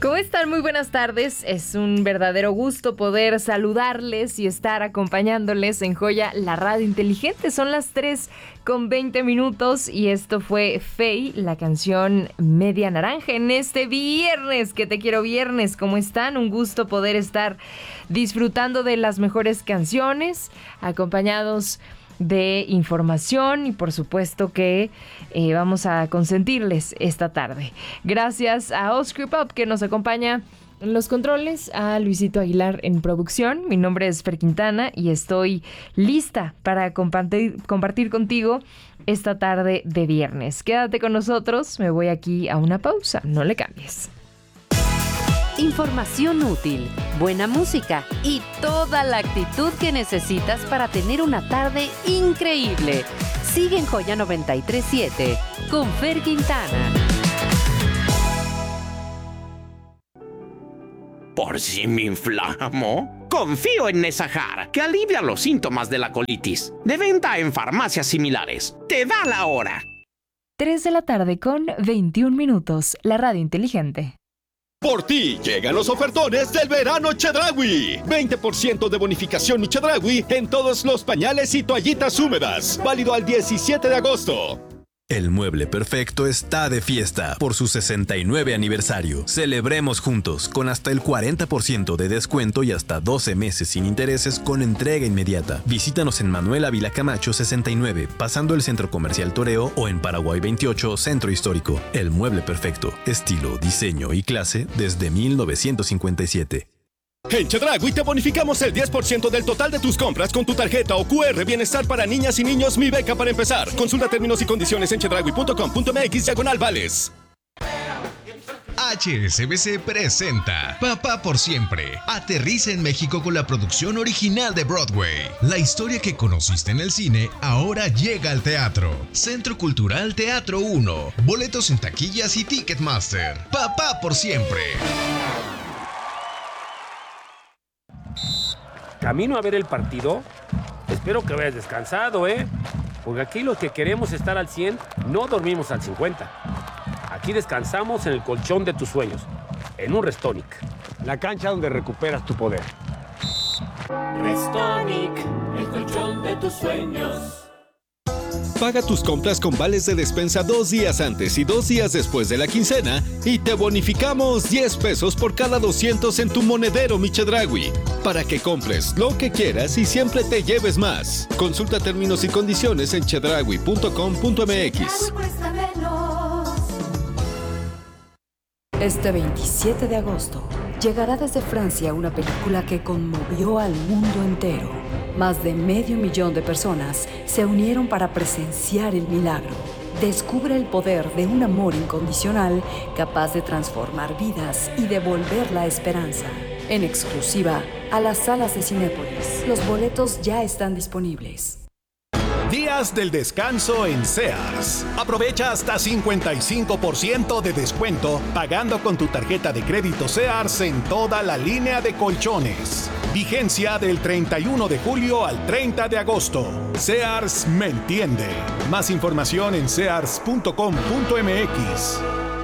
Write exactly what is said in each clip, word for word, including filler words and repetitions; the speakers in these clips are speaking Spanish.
¿Cómo están? Muy buenas tardes. Es un verdadero gusto poder saludarles y estar acompañándoles en Joya, la radio inteligente. Son las tres con veinte minutos y esto fue Fey, la canción Media Naranja en este viernes, que te quiero viernes. ¿Cómo están? Un gusto poder estar disfrutando de las mejores canciones, acompañados de información y por supuesto que eh, vamos a consentirles esta tarde. Gracias a Oscar Pop que nos acompaña en los controles, a Luisito Aguilar en producción. Mi nombre es Fer Quintana y estoy lista para compartir, compartir contigo esta tarde de viernes. Quédate con nosotros, me voy aquí a una pausa, no le cambies. Información útil, buena música y toda la actitud que necesitas para tener una tarde increíble. Sigue en Joya noventa y tres punto siete con Fer Quintana. ¿Por si me inflamo? Confío en Nesahar, que alivia los síntomas de la colitis. De venta en farmacias similares. Te da la hora. tres de la tarde con veintiún minutos, la radio inteligente. Por ti llegan los ofertones del verano Chedraui. veinte por ciento de bonificación Mi Chedraui en todos los pañales y toallitas húmedas. Válido al diecisiete de agosto. El Mueble Perfecto está de fiesta por su sesenta y nueve aniversario. Celebremos juntos con hasta el cuarenta por ciento de descuento y hasta doce meses sin intereses con entrega inmediata. Visítanos en Manuel Ávila Camacho sesenta y nueve, pasando el Centro Comercial Toreo, o en Paraguay veintiocho, Centro Histórico. El Mueble Perfecto, estilo, diseño y clase desde mil novecientos cincuenta y siete. En Chedraui te bonificamos el diez por ciento del total de tus compras con tu tarjeta o cu erre Bienestar para niñas y niños Mi Beca para empezar. Consulta términos y condiciones en chedraui punto com punto m x diagonal vales. H S B C presenta Papá por Siempre. Aterriza en México con la producción original de Broadway. La historia que conociste en el cine ahora llega al teatro. Centro Cultural Teatro uno. Boletos en taquillas y Ticketmaster. Papá por Siempre. Camino a ver el partido. Espero que vayas descansado, ¿eh? Porque aquí los que queremos estar al cien no dormimos al cincuenta. Aquí descansamos en el colchón de tus sueños, en un Restonic. La cancha donde recuperas tu poder. Restonic, el colchón de tus sueños. Paga tus compras con vales de despensa dos días antes y dos días después de la quincena y te bonificamos diez pesos por cada doscientos en tu monedero Mi Chedraui, para que compres lo que quieras y siempre te lleves más. Consulta términos y condiciones en chedraui punto com punto m x. Este veintisiete de agosto llegará desde Francia una película que conmovió al mundo entero. Más de medio millón de personas se unieron para presenciar el milagro. Descubre el poder de un amor incondicional capaz de transformar vidas y devolver la esperanza. En exclusiva a las salas de Cinépolis. Los boletos ya están disponibles. Días del descanso en Sears. Aprovecha hasta cincuenta y cinco por ciento de descuento pagando con tu tarjeta de crédito Sears en toda la línea de colchones. Vigencia del treinta y uno de julio al treinta de agosto. Sears me entiende. Más información en sears punto com punto m x.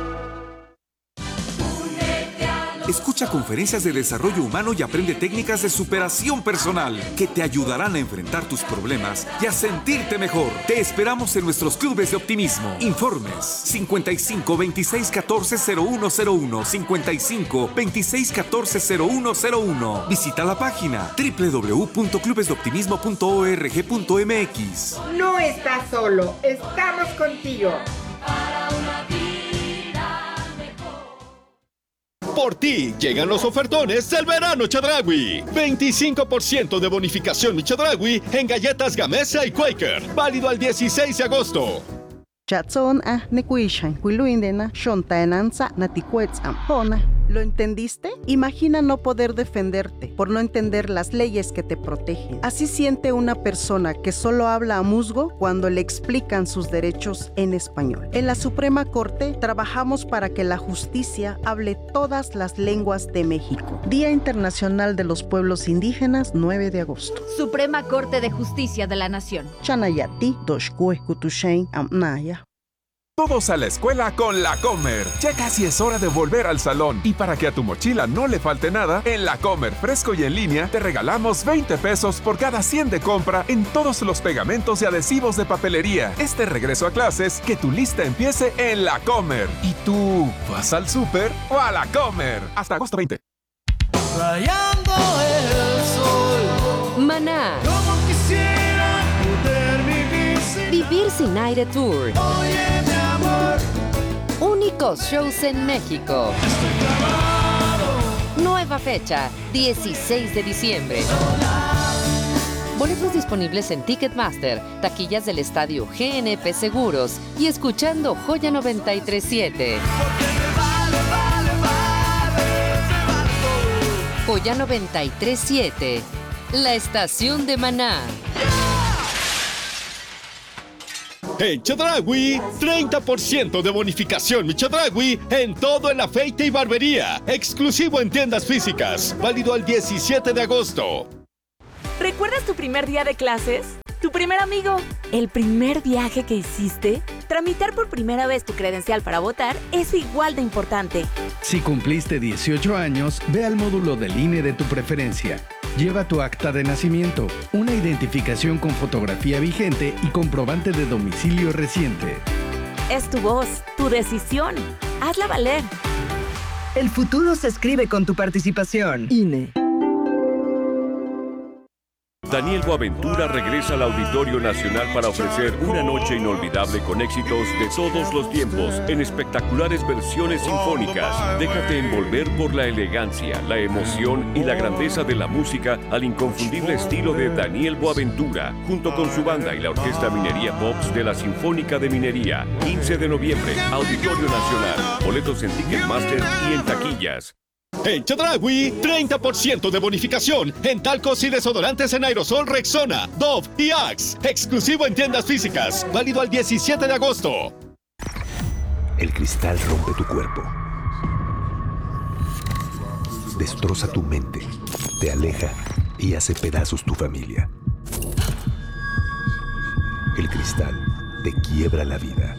Escucha conferencias de desarrollo humano y aprende técnicas de superación personal que te ayudarán a enfrentar tus problemas y a sentirte mejor. Te esperamos en nuestros clubes de optimismo. Informes cincuenta y cinco, veintiséis, catorce, cero uno cero uno, cincuenta y cinco, veintiséis, catorce, cero uno cero uno. Visita la página doble u doble u doble u punto clubes de optimismo punto org punto m x. No estás solo, estamos contigo. Por ti llegan los ofertones del verano Chedraui. veinticinco por ciento de bonificación Mi Chedraui en galletas Gamesa y Quaker. Válido al dieciséis de agosto. Chatson a nekuishan, kuiluindena, shontaenanza, naticuetz ampona. ¿Lo entendiste? Imagina no poder defenderte por no entender las leyes que te protegen. Así siente una persona que solo habla a musgo cuando le explican sus derechos en español. En la Suprema Corte trabajamos para que la justicia hable todas las lenguas de México. Día Internacional de los Pueblos Indígenas, nueve de agosto. Suprema Corte de Justicia de la Nación. Chanayati, Doshkue, Kutushain, Amnaya. Todos a la escuela con La Comer. Ya casi es hora de volver al salón. Y para que a tu mochila no le falte nada, en La Comer fresco y en línea te regalamos veinte pesos por cada cien de compra en todos los pegamentos y adhesivos de papelería. Este regreso a clases, que tu lista empiece en La Comer. ¿Y tú vas al súper o a La Comer? Hasta agosto veinte. Rayando el sol. Maná. Como quisiera poder vivir sin, Vivir sin aire tour. Oye, mi amor. Únicos shows en México. Estoy clavado. Nueva fecha, dieciséis de diciembre. Boletos disponibles en Ticketmaster, taquillas del estadio G N P Seguros y escuchando Joya noventa y tres siete. Joya noventa y tres siete, la estación de Maná. En Chedraui, treinta por ciento de bonificación mi Chedraui en todo el afeite y barbería. Exclusivo en tiendas físicas. Válido al diecisiete de agosto. ¿Recuerdas tu primer día de clases? ¿Tu primer amigo? ¿El primer viaje que hiciste? Tramitar por primera vez tu credencial para votar es igual de importante. Si cumpliste dieciocho años, ve al módulo del I N E de tu preferencia. Lleva tu acta de nacimiento, una identificación con fotografía vigente y comprobante de domicilio reciente. Es tu voz, tu decisión. Hazla valer. El futuro se escribe con tu participación. I N E. Daniel Boaventura regresa al Auditorio Nacional para ofrecer una noche inolvidable con éxitos de todos los tiempos en espectaculares versiones sinfónicas. Déjate envolver por la elegancia, la emoción y la grandeza de la música al inconfundible estilo de Daniel Boaventura, junto con su banda y la Orquesta Minería Pops de la Sinfónica de Minería. quince de noviembre, Auditorio Nacional. Boletos en Ticketmaster y en taquillas. En Chedraui, treinta por ciento de bonificación en talcos y desodorantes en aerosol Rexona, Dove y Axe. Exclusivo en tiendas físicas. Válido al diecisiete de agosto. El cristal rompe tu cuerpo. Destroza tu mente. Te aleja y hace pedazos tu familia. El cristal te quiebra la vida.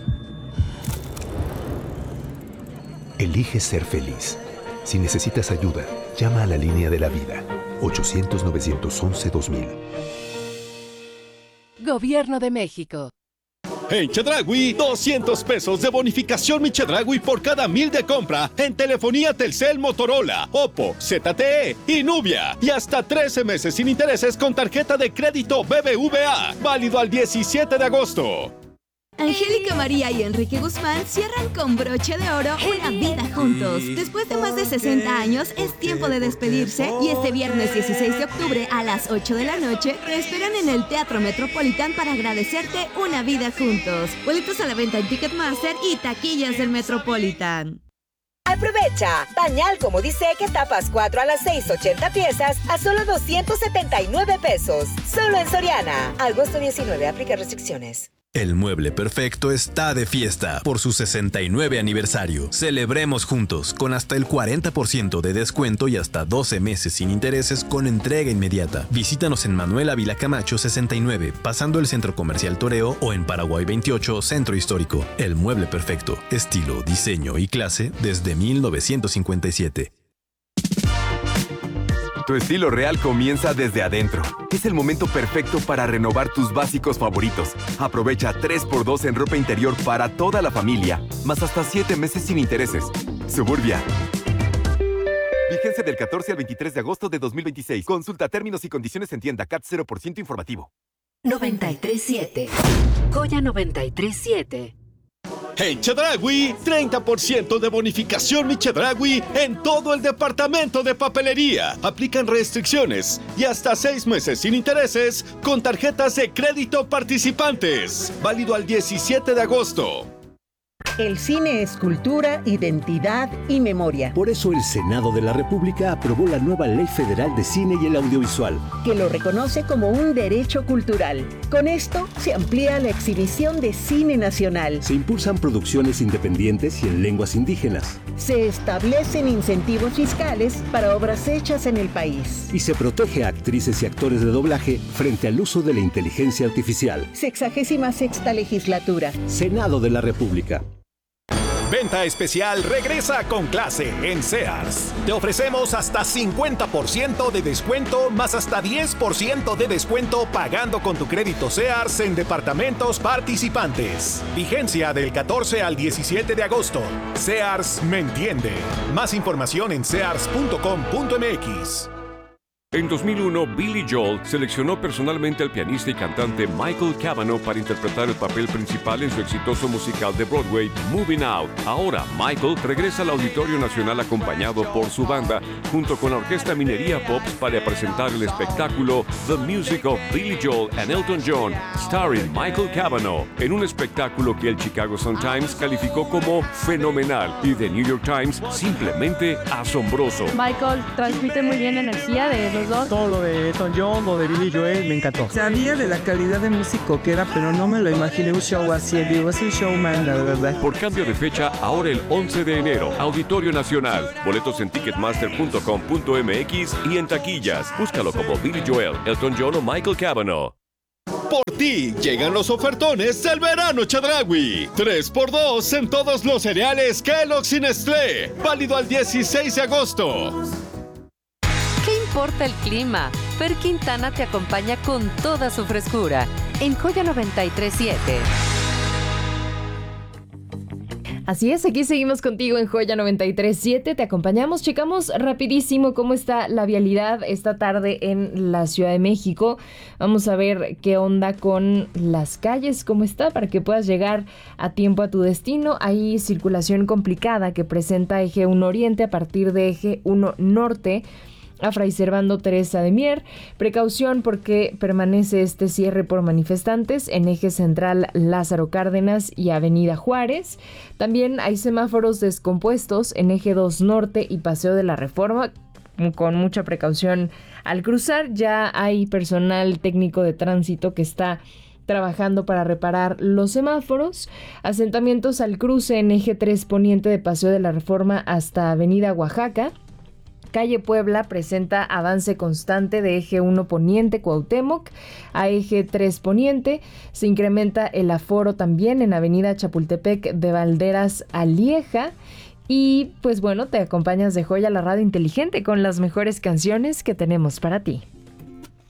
Elige ser feliz. Si necesitas ayuda, llama a la línea de la vida, ochocientos, novecientos once, dos mil. Gobierno de México. En Chedraui, doscientos pesos de bonificación mi Chedraui por cada mil de compra en telefonía Telcel, Motorola, Oppo, Z T E y Nubia. Y hasta trece meses sin intereses con tarjeta de crédito B B V A. Válido al diecisiete de agosto. Angélica María y Enrique Guzmán cierran con broche de oro una vida juntos. Después de más de sesenta años, es tiempo de despedirse y este viernes dieciséis de octubre a las ocho de la noche te esperan en el Teatro Metropolitan para agradecerte una vida juntos. Boletos a la venta en Ticketmaster y taquillas del Metropolitan. Aprovecha. Pañal como dice que tapas cuatro a las seis, ochenta piezas a solo doscientos setenta y nueve pesos. Solo en Soriana. Agosto diecinueve, aplica restricciones. El mueble perfecto está de fiesta por su sesenta y nueve aniversario. Celebremos juntos con hasta el cuarenta por ciento de descuento y hasta doce meses sin intereses con entrega inmediata. Visítanos en Manuel Ávila Camacho sesenta y nueve, pasando el Centro Comercial Toreo, o en Paraguay veintiocho, Centro Histórico. El mueble perfecto, estilo, diseño y clase desde mil novecientos cincuenta y siete. Tu estilo real comienza desde adentro. Es el momento perfecto para renovar tus básicos favoritos. Aprovecha tres por dos en ropa interior para toda la familia, más hasta siete meses sin intereses. Suburbia. Vigencia del catorce al veintitrés de agosto de dos mil veintiséis. Consulta términos y condiciones en tienda. C A T cero por ciento informativo. noventa y tres siete. Joya noventa y tres siete. En Chedraui, treinta por ciento de bonificación mi Chedraui en todo el departamento de papelería. Aplican restricciones y hasta seis meses sin intereses con tarjetas de crédito participantes. Válido al diecisiete de agosto. El cine es cultura, identidad y memoria. Por eso el Senado de la República aprobó la nueva Ley Federal de Cine y el Audiovisual, que lo reconoce como un derecho cultural. Con esto se amplía la exhibición de cine nacional. Se impulsan producciones independientes y en lenguas indígenas. Se establecen incentivos fiscales para obras hechas en el país. Y se protege a actrices y actores de doblaje frente al uso de la inteligencia artificial. Sexagésima sexta legislatura. Senado de la República. Venta especial regresa con clase en Sears. Te ofrecemos hasta cincuenta por ciento de descuento más hasta diez por ciento de descuento pagando con tu crédito Sears en departamentos participantes. Vigencia del catorce al diecisiete de agosto. Sears me entiende. Más información en sears punto com punto m x. En dos mil uno, Billy Joel seleccionó personalmente al pianista y cantante Michael Cavanaugh para interpretar el papel principal en su exitoso musical de Broadway, Moving Out. Ahora, Michael regresa al Auditorio Nacional acompañado por su banda, junto con la Orquesta Minería Pops para presentar el espectáculo The Music of Billy Joel and Elton John, starring Michael Cavanaugh, en un espectáculo que el Chicago Sun-Times calificó como fenomenal y The New York Times simplemente asombroso. Michael transmite muy bien energía de los dos. Todo lo de Elton John, lo de Billy Joel, me encantó. Sabía de la calidad de músico que era, pero no me lo imaginé un show así. Digo, es un showman, la verdad. Por cambio de fecha, ahora el once de enero, Auditorio Nacional. Boletos en ticketmaster punto com punto m x y en taquillas. Búscalo como Billy Joel, Elton John o Michael Cavanaugh. Por ti llegan los ofertones del verano Chedraui. tres por dos en todos los cereales Kellogg's y Nestlé. Válido al dieciséis de agosto. ¿Qué importa el clima? Fer Quintana te acompaña con toda su frescura en Joya noventa y tres punto siete. Así es, aquí seguimos contigo en Joya noventa y tres punto siete. Te acompañamos, checamos rapidísimo cómo está la vialidad esta tarde en la Ciudad de México. Vamos a ver qué onda con las calles, cómo está, para que puedas llegar a tiempo a tu destino. Hay circulación complicada que presenta Eje uno Oriente a partir de Eje uno Norte a Fray Servando Teresa de Mier. Precaución porque permanece este cierre por manifestantes en Eje Central Lázaro Cárdenas y Avenida Juárez. También hay semáforos descompuestos en Eje dos Norte y Paseo de la Reforma. Con mucha precaución al cruzar. Ya hay personal técnico de tránsito que está trabajando para reparar los semáforos. Asentamientos al cruce en Eje tres Poniente de Paseo de la Reforma hasta Avenida Oaxaca. Calle Puebla presenta avance constante de Eje uno Poniente Cuauhtémoc a Eje tres Poniente. Se incrementa el aforo también en Avenida Chapultepec de Valderas a Lieja. Y pues bueno, te acompañas de Joya, la radio inteligente, con las mejores canciones que tenemos para ti.